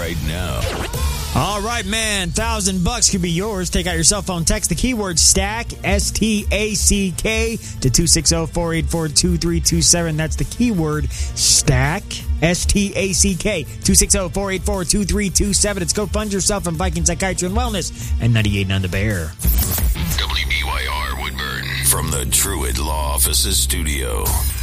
right now. All right, man. $1,000 could be yours. Take out your cell phone. Text the keyword STACK, S-T-A-C-K, to 260-484-2327. That's the keyword STACK, S-T-A-C-K, 260-484-2327. It's go fund yourself in Viking Psychiatry and Wellness and 98 on the Bear. WBYR Woodburn from the Truett Law Offices studio.